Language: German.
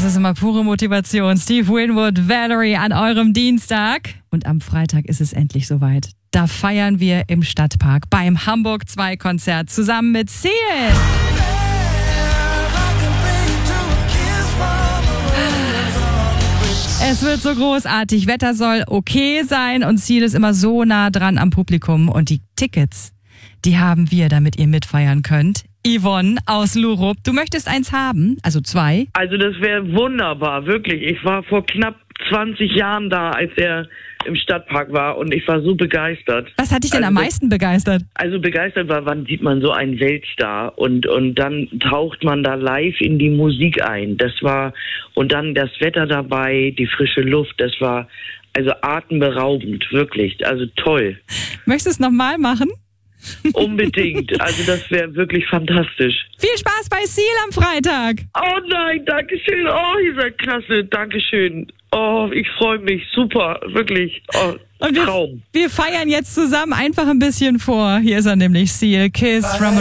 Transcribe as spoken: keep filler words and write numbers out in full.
ist immer pure Motivation. Steve Winwood, Valerie an eurem Dienstag. Und am Freitag ist es endlich soweit. Da feiern wir im Stadtpark beim Hamburg zwei Konzert zusammen mit Seal. Es wird so großartig. Wetter soll okay sein und Seal ist immer so nah dran am Publikum. Und die Tickets, die haben wir, damit ihr mitfeiern könnt. Yvonne aus Lurup, du möchtest eins haben, also zwei. Also das wäre wunderbar, wirklich. Ich war vor knapp zwanzig Jahren da, als er im Stadtpark war und ich war so begeistert. Was hat dich denn also am meisten begeistert? Also begeistert war, wann sieht man so einen Weltstar und, und dann taucht man da live in die Musik ein. Das war, und dann das Wetter dabei, die frische Luft, das war also atemberaubend, wirklich, also toll. Möchtest du es nochmal machen? Unbedingt, also das wäre wirklich fantastisch. Viel Spaß bei Seal am Freitag. Oh nein, danke schön, oh, ihr seid klasse, danke schön. Oh, ich freue mich, super, wirklich, oh, Und wir, Traum. wir feiern jetzt zusammen einfach ein bisschen vor. Hier ist er nämlich, Seal, Kiss from